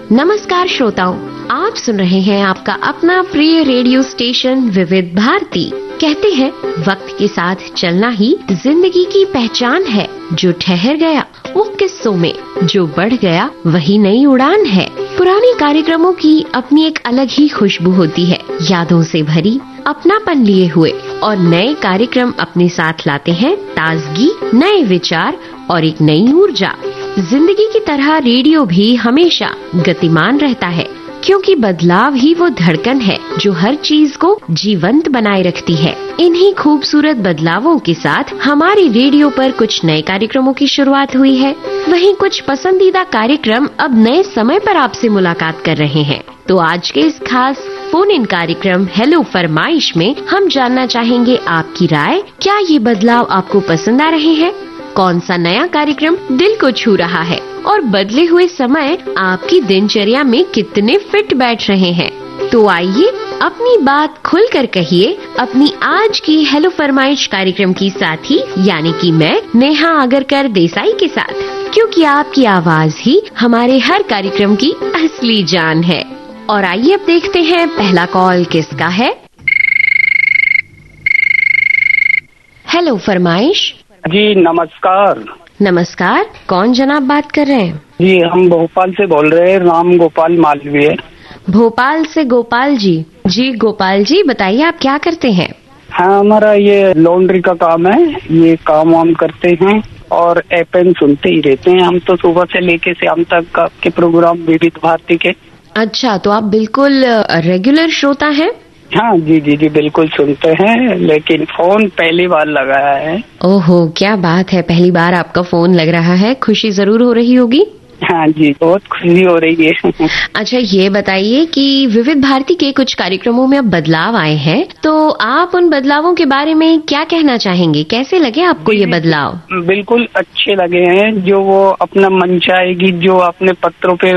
नमस्कार श्रोताओं, आप सुन रहे हैं आपका अपना प्रिय रेडियो स्टेशन विविध भारती। कहते हैं वक्त के साथ चलना ही जिंदगी की पहचान है। जो ठहर गया वो किस्सों में, जो बढ़ गया वही नई उड़ान है। पुराने कार्यक्रमों की अपनी एक अलग ही खुशबू होती है, यादों से भरी, अपनापन लिए हुए, और नए कार्यक्रम अपने साथ लाते हैं ताजगी, नए विचार और एक नई ऊर्जा। जिंदगी की तरह रेडियो भी हमेशा गतिमान रहता है, क्योंकि बदलाव ही वो धड़कन है जो हर चीज को जीवंत बनाए रखती है। इन्हीं खूबसूरत बदलावों के साथ हमारे रेडियो पर कुछ नए कार्यक्रमों की शुरुआत हुई है। वहीं कुछ पसंदीदा कार्यक्रम अब नए समय पर आपसे मुलाकात कर रहे हैं। तो आज के इस खास फोन इन कार्यक्रम हेलो फरमाइश में हम जानना चाहेंगे आपकी राय। क्या ये बदलाव आपको पसंद आ रहे हैं? कौन सा नया कार्यक्रम दिल को छू रहा है? और बदले हुए समय आपकी दिनचर्या में कितने फिट बैठ रहे हैं? तो आइए अपनी बात खुलकर कहिए अपनी आज की हेलो फरमाइश कार्यक्रम की साथी यानी कि मैं नेहा आगरकर देसाई के साथ, क्योंकि आपकी आवाज ही हमारे हर कार्यक्रम की असली जान है। और आइए अब देखते हैं पहला कॉल किसका है। हेलो फरमाइश। जी नमस्कार। नमस्कार, कौन जनाब बात कर रहे हैं? जी हम भोपाल से बोल रहे हैं, राम गोपाल मालवीय। भोपाल से गोपाल जी। जी गोपाल जी, बताइए आप क्या करते हैं? हाँ, हमारा ये लॉन्ड्री का काम है, ये काम वाम करते हैं और एफएम सुनते ही रहते हैं हम तो सुबह से लेके शाम तक आपके प्रोग्राम विविध भारती के। अच्छा, तो आप बिल्कुल रेगुलर श्रोता हैं? हाँ जी जी जी बिल्कुल सुनते हैं, लेकिन फोन पहली बार लगाया है। ओहो, क्या बात है, पहली बार आपका फोन लग रहा है, खुशी जरूर हो रही होगी। हाँ जी, बहुत खुशी हो रही है। अच्छा, ये बताइए कि विविध भारती के कुछ कार्यक्रमों में अब बदलाव आए हैं, तो आप उन बदलावों के बारे में क्या कहना चाहेंगे? कैसे लगे आपको ये बदलाव? बिल्कुल अच्छे लगे हैं, जो वो अपना मंचाएगी, जो अपने पत्रों पे